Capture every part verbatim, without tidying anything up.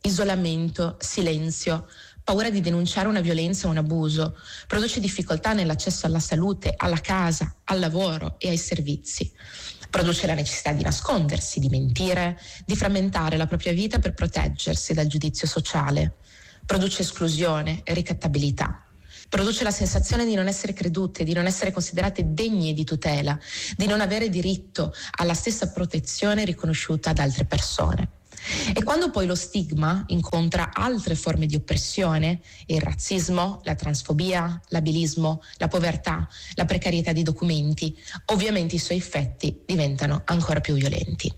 isolamento, silenzio, paura di denunciare una violenza o un abuso, produce difficoltà nell'accesso alla salute, alla casa, al lavoro e ai servizi. Produce la necessità di nascondersi, di mentire, di frammentare la propria vita per proteggersi dal giudizio sociale. Produce esclusione e ricattabilità. Produce la sensazione di non essere credute, di non essere considerate degne di tutela, di non avere diritto alla stessa protezione riconosciuta da altre persone. E quando poi lo stigma incontra altre forme di oppressione, il razzismo, la transfobia, l'abilismo, la povertà, la precarietà di documenti, ovviamente i suoi effetti diventano ancora più violenti.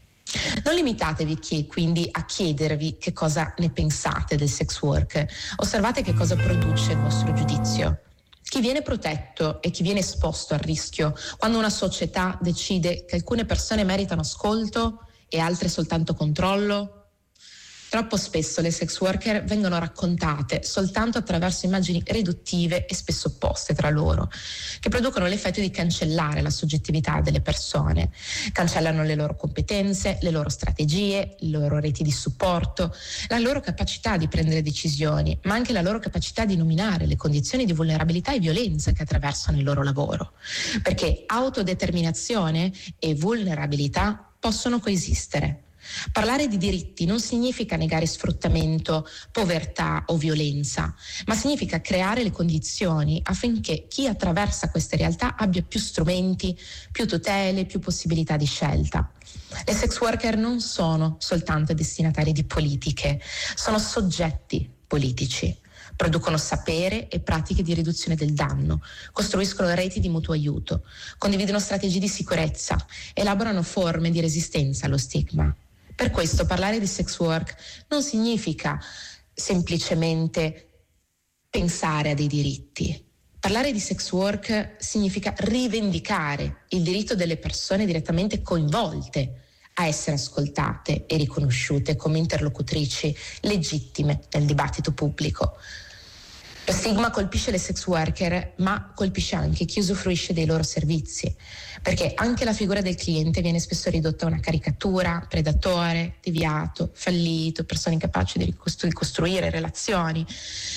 Non limitatevi qui, quindi a chiedervi che cosa ne pensate del sex work. Osservate che cosa produce il vostro giudizio. Chi viene protetto e chi viene esposto al rischio quando una società decide che alcune persone meritano ascolto e altre soltanto controllo? Troppo spesso le sex worker vengono raccontate soltanto attraverso immagini riduttive e spesso opposte tra loro, che producono l'effetto di cancellare la soggettività delle persone. Cancellano le loro competenze, le loro strategie, le loro reti di supporto, la loro capacità di prendere decisioni, ma anche la loro capacità di nominare le condizioni di vulnerabilità e violenza che attraversano il loro lavoro. Perché autodeterminazione e vulnerabilità possono coesistere. Parlare di diritti non significa negare sfruttamento, povertà o violenza, ma significa creare le condizioni affinché chi attraversa queste realtà abbia più strumenti, più tutele, più possibilità di scelta. Le sex worker non sono soltanto destinatari di politiche, sono soggetti politici. Producono sapere e pratiche di riduzione del danno, costruiscono reti di mutuo aiuto, condividono strategie di sicurezza, elaborano forme di resistenza allo stigma. Per questo parlare di sex work non significa semplicemente pensare a dei diritti. Parlare di sex work significa rivendicare il diritto delle persone direttamente coinvolte a essere ascoltate e riconosciute come interlocutrici legittime nel dibattito pubblico. Lo stigma colpisce le sex worker, ma colpisce anche chi usufruisce dei loro servizi, perché anche la figura del cliente viene spesso ridotta a una caricatura, predatore, deviato, fallito, persone incapaci di ricostruire relazioni.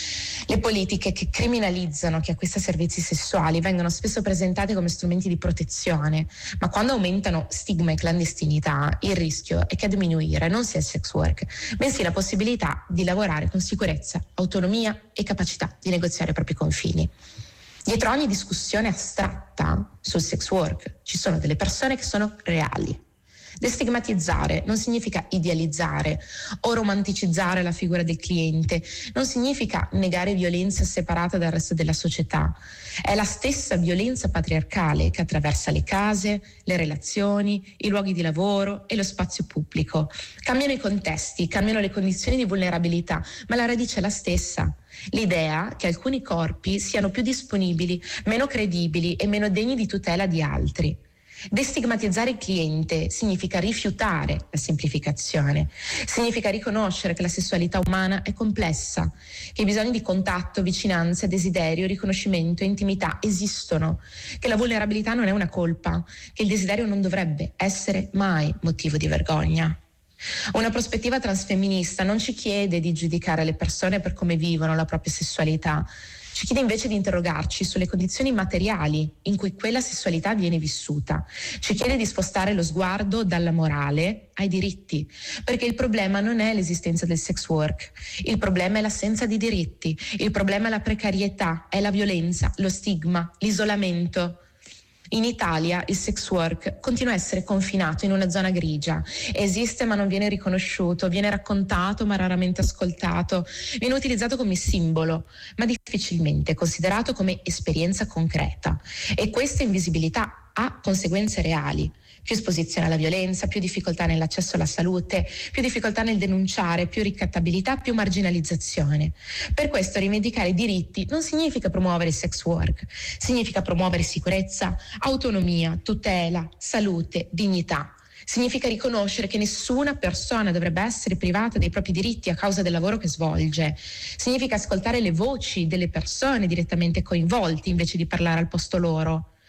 Le politiche che criminalizzano chi acquista servizi sessuali vengono spesso presentate come strumenti di protezione, ma quando aumentano stigma e clandestinità, il rischio è che a diminuire non sia il sex work, bensì la possibilità di lavorare con sicurezza, autonomia e capacità di negoziare i propri confini. Dietro ogni discussione astratta sul sex work ci sono delle persone che sono reali. Destigmatizzare non significa idealizzare o romanticizzare la figura del cliente, non significa negare violenza separata dal resto della società. È la stessa violenza patriarcale che attraversa le case, le relazioni, i luoghi di lavoro e lo spazio pubblico. Cambiano i contesti, cambiano le condizioni di vulnerabilità, ma la radice è la stessa. L'idea che alcuni corpi siano più disponibili, meno credibili e meno degni di tutela di altri. Destigmatizzare il cliente significa rifiutare la semplificazione, significa riconoscere che la sessualità umana è complessa, che i bisogni di contatto, vicinanza, desiderio, riconoscimento e intimità esistono, che la vulnerabilità non è una colpa, che il desiderio non dovrebbe essere mai motivo di vergogna. Una prospettiva transfemminista non ci chiede di giudicare le persone per come vivono la propria sessualità, ci chiede invece di interrogarci sulle condizioni materiali in cui quella sessualità viene vissuta. Ci chiede di spostare lo sguardo dalla morale ai diritti, perché il problema non è l'esistenza del sex work, il problema è l'assenza di diritti, il problema è la precarietà, è la violenza, lo stigma, l'isolamento. In Italia il sex work continua a essere confinato in una zona grigia, esiste ma non viene riconosciuto, viene raccontato ma raramente ascoltato, viene utilizzato come simbolo, ma difficilmente considerato come esperienza concreta, e questa invisibilità ha conseguenze reali. Più esposizione alla violenza, più difficoltà nell'accesso alla salute, più difficoltà nel denunciare, più ricattabilità, più marginalizzazione. Per questo rivendicare i diritti non significa promuovere il sex work, significa promuovere sicurezza, autonomia, tutela, salute, dignità. Significa riconoscere che nessuna persona dovrebbe essere privata dei propri diritti a causa del lavoro che svolge. Significa ascoltare le voci delle persone direttamente coinvolte invece di parlare al posto loro.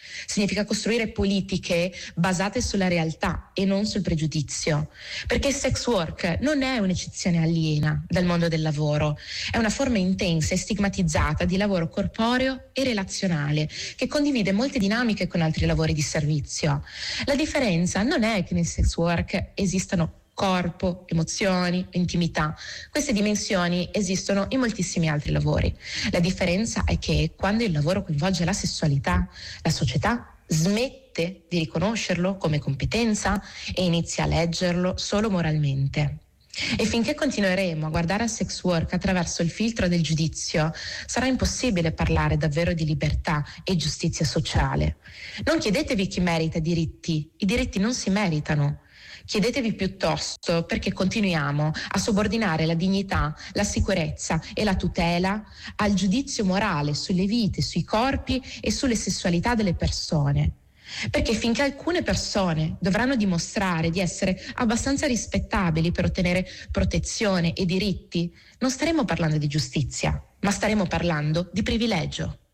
Significa costruire politiche basate sulla realtà e non sul pregiudizio, perché il sex work non è un'eccezione aliena dal mondo del lavoro, è una forma intensa e stigmatizzata di lavoro corporeo e relazionale che condivide molte dinamiche con altri lavori di servizio. La differenza non è che nel sex work esistano corpo, emozioni, intimità. Queste dimensioni esistono in moltissimi altri lavori. La differenza è che quando il lavoro coinvolge la sessualità, la società smette di riconoscerlo come competenza e inizia a leggerlo solo moralmente. E finché continueremo a guardare al sex work attraverso il filtro del giudizio, sarà impossibile parlare davvero di libertà e giustizia sociale. Non chiedetevi chi merita diritti, i diritti non si meritano. Chiedetevi piuttosto perché continuiamo a subordinare la dignità, la sicurezza e la tutela al giudizio morale sulle vite, sui corpi e sulle sessualità delle persone. Perché finché alcune persone dovranno dimostrare di essere abbastanza rispettabili per ottenere protezione e diritti, non staremo parlando di giustizia, ma staremo parlando di privilegio.